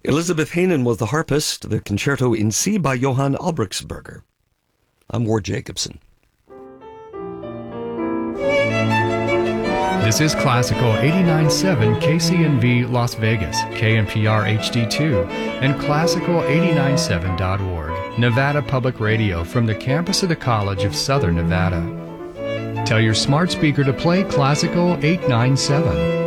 Elizabeth Hanen was the harpist, the concerto in C by Johann Albrechtsberger. I'm Ward Jacobson. This is Classical 89.7 KCNV Las Vegas, KNPR HD2, and Classical897.org, Nevada Public Radio from the campus of the College of Southern Nevada. Tell your smart speaker to play Classical 897.